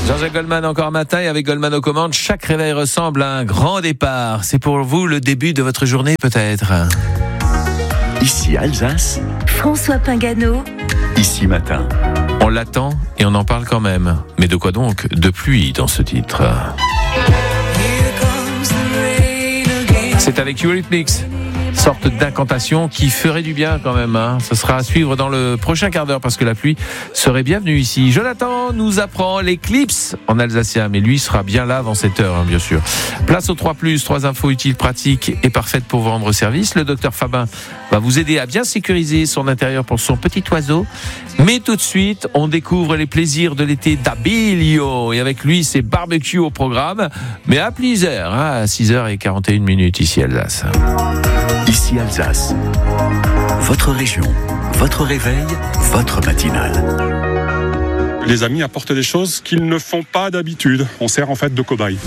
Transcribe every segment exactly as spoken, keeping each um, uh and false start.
Jean-Jacques Goldman encore un matin et avec Goldman aux commandes, chaque réveil ressemble à un grand départ. C'est pour vous le début de votre journée peut-être. Ici Alsace, François Pingano. Ici Matin. On l'attend et on en parle quand même. Mais de quoi donc ? De pluie dans ce titre. C'est avec Eurythmics. Sorte d'incantation qui ferait du bien quand même. Hein. Ce sera à suivre dans le prochain quart d'heure parce que la pluie serait bienvenue ici. Jonathan nous apprend l'éclipse en alsacien, mais lui sera bien là avant cette heure, hein, bien sûr. Place au trois plus, trois infos utiles, pratiques et parfaites pour vous rendre service. Le docteur Fabin va vous aider à bien sécuriser son intérieur pour son petit oiseau. Mais tout de suite, on découvre les plaisirs de l'été d'Abilio. Et avec lui, c'est barbecue au programme, mais à plusieurs, hein, à six heures quarante et une minutes ici à Alsace. Ici Alsace. Votre région, votre réveil, votre matinale. Les amis apportent des choses qu'ils ne font pas d'habitude. On sert en fait de cobaye.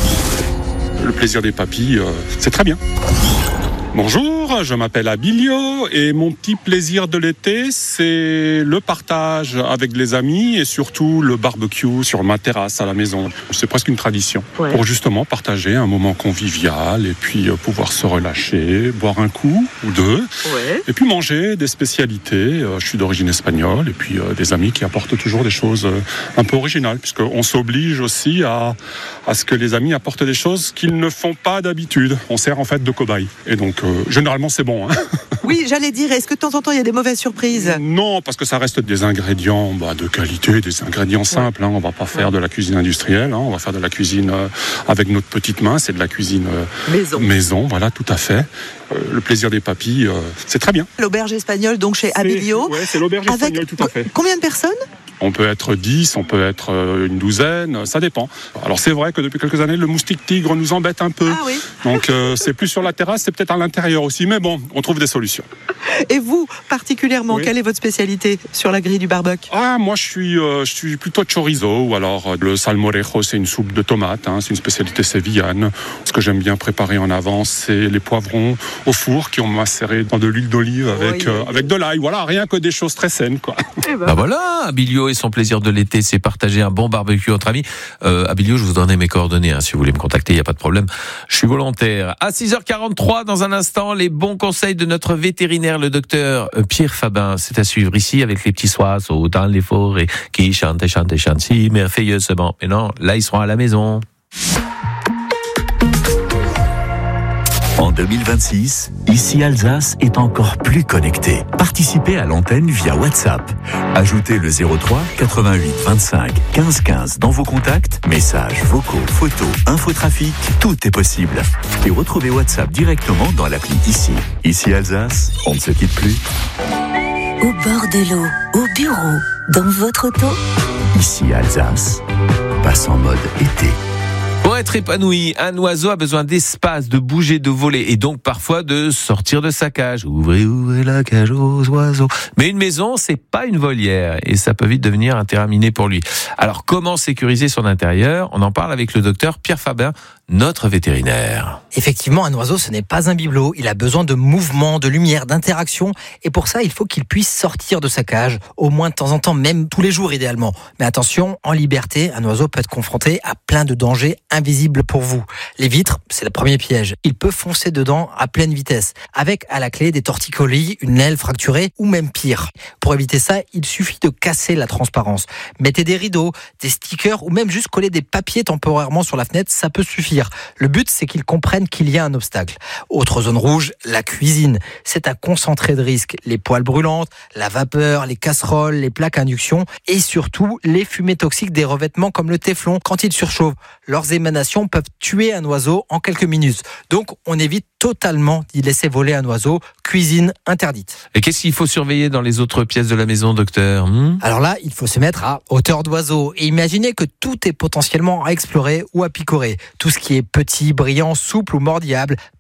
Le plaisir des papilles, euh, c'est très bien. Bonjour, je m'appelle Abilio et mon petit plaisir de l'été, c'est le partage avec les amis et surtout le barbecue sur ma terrasse à la maison. C'est presque une tradition ouais. Pour justement partager un moment convivial et puis pouvoir se relâcher, boire un coup ou deux ouais. Et puis manger des spécialités. Je suis d'origine espagnole et puis des amis qui apportent toujours des choses un peu originales puisqu'on s'oblige aussi à, à ce que les amis apportent des choses qu'ils ne font pas d'habitude. On sert en fait de cobaye et donc Euh, généralement c'est bon. Hein. Oui, j'allais dire, est-ce que de temps en temps il y a des mauvaises surprises ? Non, parce que ça reste des ingrédients bah, de qualité, des ingrédients simples. Hein. On ne va pas faire ouais. de la cuisine industrielle, hein. On va faire de la cuisine euh, avec notre petite main, c'est de la cuisine euh, maison. maison, voilà, tout à fait. Euh, le plaisir des papilles, euh, c'est très bien. L'auberge espagnole, donc chez Abilio. Oui, c'est l'auberge avec espagnole, tout à fait. Combien de personnes ? On peut être dix, on peut être une douzaine, ça dépend. Alors c'est vrai que depuis quelques années, le moustique tigre nous embête un peu. Ah oui. Donc euh, c'est plus sur la terrasse, c'est peut-être à l'intérieur aussi. Mais bon, on trouve des solutions. Et vous, particulièrement, oui. Quelle est votre spécialité sur la grille du barbecue ? Ah, moi je suis, euh, je suis plutôt chorizo, ou alors euh, le salmorejo, c'est une soupe de tomates, hein, c'est une spécialité sévillane. Ce que j'aime bien préparer en avance, c'est les poivrons au four qui ont macéré dans de l'huile d'olive avec, oui. euh, avec de l'ail. Voilà, rien que des choses très saines, quoi. Eh ben. Bah voilà, Abilio et son plaisir de l'été, c'est partager un bon barbecue entre amis. Euh, Abilio, je vous donne mes coordonnées, hein, si vous voulez me contacter, il n'y a pas de problème. Je suis volontaire. À six heures quarante-trois, dans un instant, les bons conseils de notre vétérinaire, le docteur Pierre Fabin. C'est à suivre ici avec les petits oiseaux dans les forêts qui chantent et chantent et chantent si merveilleusement. Mais non, là, ils seront à la maison. En deux mille vingt-six, ici Alsace est encore plus connectée. Participez à l'antenne via WhatsApp. Ajoutez le zéro trois quatre-vingt-huit vingt-cinq quinze quinze dans vos contacts. Messages, vocaux, photos, infotrafic, tout est possible. Et retrouvez WhatsApp directement dans l'appli Ici. Ici Alsace, on ne se quitte plus. Au bord de l'eau, au bureau, dans votre auto. Ici Alsace, passe en mode été. Pour être épanoui, un oiseau a besoin d'espace, de bouger, de voler et donc parfois de sortir de sa cage. Ouvrez, ouvrez la cage aux oiseaux. Mais une maison, c'est pas une volière et ça peut vite devenir un terrain miné pour lui. Alors comment sécuriser son intérieur ? On en parle avec le docteur Pierre Fabin, notre vétérinaire. Effectivement, un oiseau, ce n'est pas un bibelot. Il a besoin de mouvement, de lumière, d'interaction. Et pour ça, il faut qu'il puisse sortir de sa cage, au moins de temps en temps, même tous les jours idéalement. Mais attention, en liberté, un oiseau peut être confronté à plein de dangers invisibles pour vous. Les vitres, c'est le premier piège. Il peut foncer dedans à pleine vitesse, avec à la clé des torticolis, une aile fracturée ou même pire. Pour éviter ça, il suffit de casser la transparence. Mettez des rideaux, des stickers ou même juste coller des papiers temporairement sur la fenêtre, ça peut suffire. Le but, c'est qu'ils comprennent qu'il y a un obstacle. Autre zone rouge, la cuisine. C'est un concentré de risques. Les poêles brûlantes, la vapeur, les casseroles, les plaques à induction et surtout les fumées toxiques des revêtements comme le téflon quand ils surchauffent. Leurs émanations peuvent tuer un oiseau en quelques minutes. Donc, on évite totalement d'y laisser voler un oiseau. Cuisine interdite. Et qu'est-ce qu'il faut surveiller dans les autres pièces de la maison, docteur ? hmm Alors là, il faut se mettre à hauteur d'oiseau et imaginer que tout est potentiellement à explorer ou à picorer. Tout ce qui est petit, brillant, souple ou mordillable,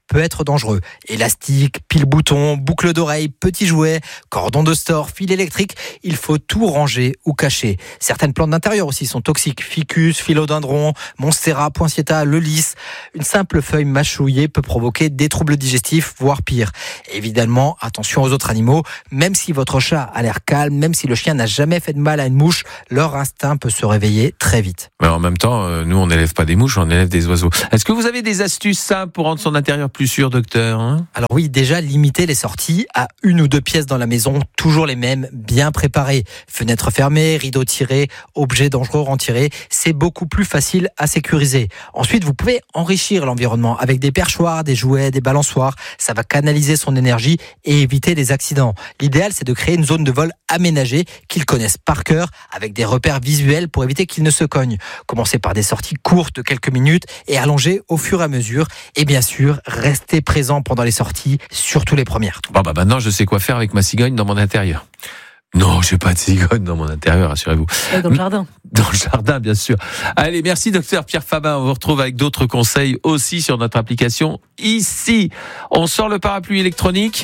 peut être dangereux. Élastique, pile-bouton, boucle d'oreille, petits jouets, cordon de store, fil électrique, il faut tout ranger ou cacher. Certaines plantes d'intérieur aussi sont toxiques. Ficus, philodendron, monstera, poinsettia, le lys. Une simple feuille mâchouillée peut provoquer des troubles digestifs, voire pire. Évidemment, attention aux autres animaux. Même si votre chat a l'air calme, même si le chien n'a jamais fait de mal à une mouche, leur instinct peut se réveiller très vite. Mais en même temps, euh, nous on n'élève pas des mouches, on élève des oiseaux. Est-ce que vous avez des astuces simples pour rendre son intérieur plus sûr, docteur, hein ? Alors oui, déjà limiter les sorties à une ou deux pièces dans la maison, toujours les mêmes, bien préparées. Fenêtres fermées, rideaux tirés, objets dangereux retirés, c'est beaucoup plus facile à sécuriser. Ensuite, vous pouvez enrichir l'environnement avec des perchoirs, des jouets, des balançoires. Ça va canaliser son énergie et éviter les accidents. L'idéal, c'est de créer une zone de vol aménagée qu'ils connaissent par cœur avec des repères visuels pour éviter qu'ils ne se cognent. Commencez par des sorties courtes de quelques minutes et allongez au fur et à mesure. Et bien sûr, restez présent pendant les sorties, surtout les premières. Bon bah maintenant je sais quoi faire avec ma cigogne dans mon intérieur. Non, j'ai pas de cigogne dans mon intérieur, rassurez-vous. Et dans le jardin. Dans le jardin, bien sûr. Allez, merci docteur Pierre Fabin. On vous retrouve avec d'autres conseils aussi sur notre application ici. On sort le parapluie électronique.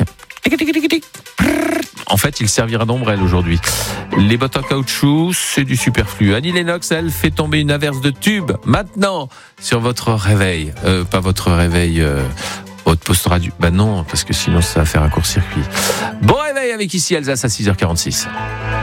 En fait, il servira d'ombrelle aujourd'hui. Les bottes en caoutchouc, c'est du superflu. Annie Lennox, elle, fait tomber une averse de tubes maintenant sur votre réveil. Euh, pas votre réveil... Euh Votre poste radio. Bah non, parce que sinon ça va faire un court-circuit. Bon réveil avec ici Alsace à six heures quarante-six.